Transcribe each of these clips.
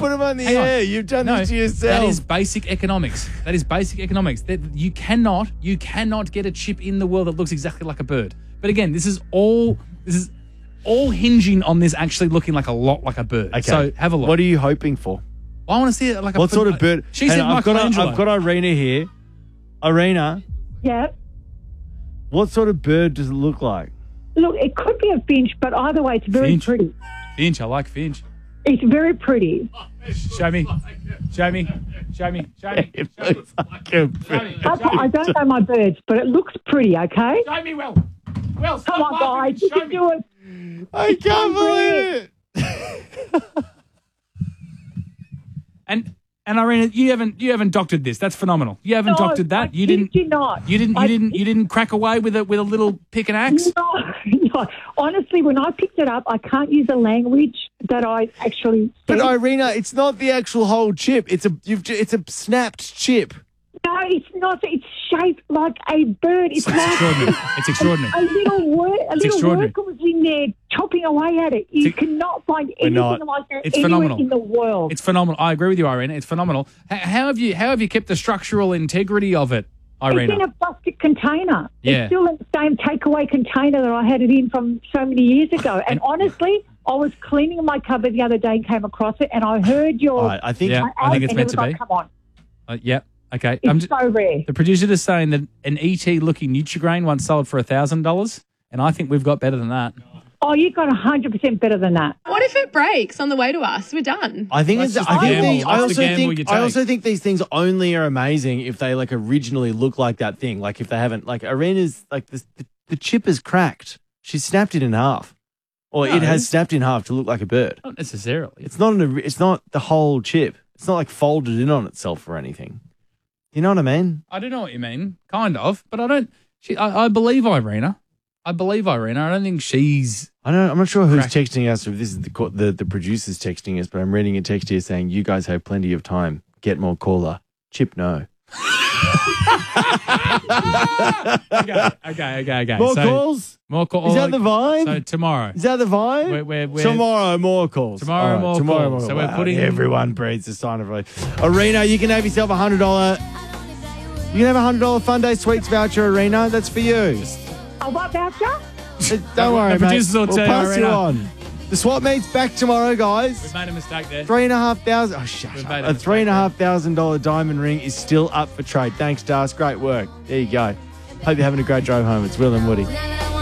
put them on the air. You've done this to yourself. That is basic economics. You cannot get a chip in the world that looks exactly like a bird. But again, this is all hinging on this actually looking like a lot like a bird. Okay. So have a look. What are you hoping for? I want to see it like a What sort of bird? She said I've Michelangelo. got Irina here. Irina, Yeah. what sort of bird does it look like? Look, it could be a finch, but either way, it's very Finch. pretty. Finch, I like Finch. It's very pretty. Show me. It looks like a bird. I don't know my birds, but it looks pretty, okay? Show me, Will. Stop Come on, guys. You can do it. I can't believe it. And Irina, you haven't doctored this. That's phenomenal. You haven't doctored that. You didn't. You not. You didn't crack away with a little pick and axe. No. Honestly, when I picked it up, I can't use the language that I actually said. But Irina, it's not the actual whole chip. It's a snapped chip. No, it's not. It's shaped like a bird. It's like extraordinary. It's extraordinary. A little worker was in there chopping away at it. You cannot find anything like that It's anywhere phenomenal. in the world. It's phenomenal. I agree with you, Irina. It's phenomenal. How have you kept the structural integrity of it, Irina? It's in a plastic container. Yeah. It's still in the same takeaway container that I had it in from so many years ago. And honestly, I was cleaning my cupboard the other day and came across it, and I heard your... I think it's meant to be. Come on. Yeah. Okay. It's so rare. The producer is saying that an ET-looking Nutrigrain once sold for $1,000, and I think we've got better than that. Oh, you got 100% better than that. What if it breaks on the way to us? We're done. I think That's it's. just the gamble. I That's the gamble you take. also think these things only are amazing if they like originally look like that thing. Like if they haven't. Like Irina's like the chip is cracked. She snapped it in half, or it has snapped in half to look like a bird. Not necessarily. It's not the whole chip. It's not like folded in on itself or anything. You know what I mean? I do know what you mean, kind of, but I don't. I believe Irina. I don't think she's. I'm not sure who's texting us. Or if this is the producers texting us, but I'm reading a text here saying you guys have plenty of time. Get more caller. Chip no. Okay. More calls. More calls. Is that the vibe? So tomorrow. Is that the vibe? We're tomorrow more calls. Tomorrow more calls. So we're putting everyone breathes a sign of relief. Irina, you can have yourself $100. You can have $100 Fun Day Sweets voucher, Irina. That's for you. A what voucher? Don't worry, the producers will mate. tell We'll you, pass you Irina. on. The swap meet's back tomorrow, guys. We've made a mistake there. $3,500. Oh, shut We've up. made A $3,500 diamond ring is still up for trade. Thanks, Das. Great work. There you go. Hope you're having a great drive home. It's Will and Woody. The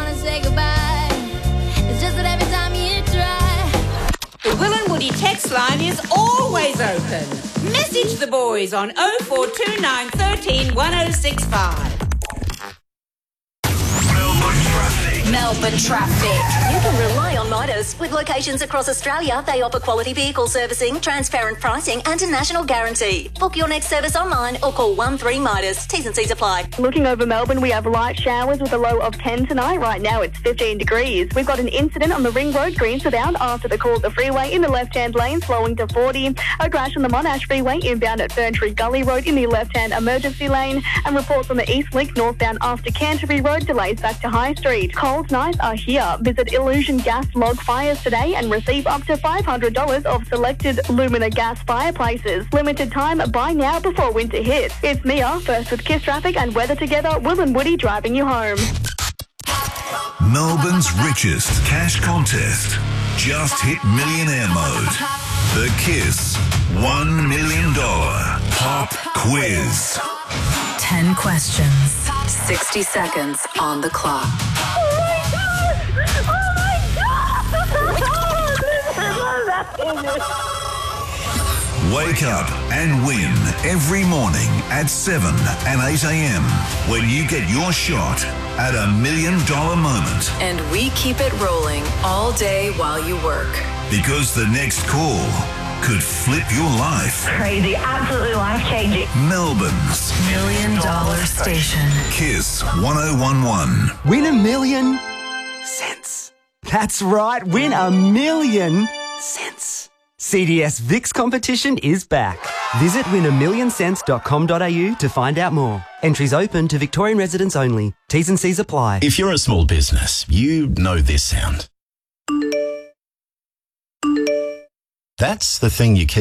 Will and Woody text line is always open. Message the boys on 0429 13 1065. Melbourne traffic. You can rely on Midas. With locations across Australia, they offer quality vehicle servicing, transparent pricing and a national guarantee. Book your next service online or call 13 Midas. T's and C's apply. Looking over Melbourne, we have light showers with a low of 10 tonight. Right now it's 15 degrees. We've got an incident on the Ring Road, Greenswithout, after the call of the freeway in the left-hand lane, slowing to 40. A crash on the Monash Freeway inbound at Ferntree Gully Road in the left-hand emergency lane. And reports on the East Link northbound after Canterbury Road, delays back to High Street. Cold nights are here. Visit Illusion Gas Log Fires today and receive up to $500 off selected Lumina gas fireplaces. Limited time, buy now before winter hits. It's Mia, first with Kiss Traffic and Weather Together, Will and Woody driving you home. Melbourne's richest cash contest just hit millionaire mode. The Kiss $1 million pop quiz. 10 questions, 60 seconds on the clock. Wake up and win every morning at 7 and 8 a.m. when you get your shot at $1 million moment. And we keep it rolling all day while you work. Because the next call could flip your life. Crazy, absolutely life-changing. Melbourne's $1 million station. Kiss 1011. Win $1 million cents. That's right, win $1 million cents. CDS VIX competition is back. Visit win1million.cents.com.au to find out more. Entries open to Victorian residents only. T's and C's apply. If you're a small business, you know this sound. That's the thing you keep